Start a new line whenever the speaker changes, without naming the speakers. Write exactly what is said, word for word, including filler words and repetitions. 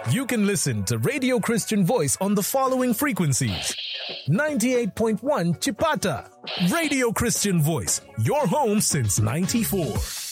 You can listen to Radio Christian Voice on the following frequencies. ninety-eight point one Chipata. Radio Christian Voice, your home since ninety-four.